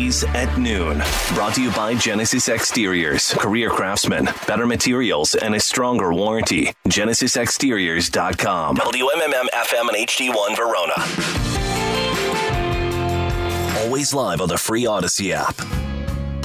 Weekdays at noon. Brought to you by Genesis Exteriors. Career craftsman, better materials, and a stronger warranty. GenesisExteriors.com. WMMM FM and HD1 Verona. Always live on the free Odyssey app.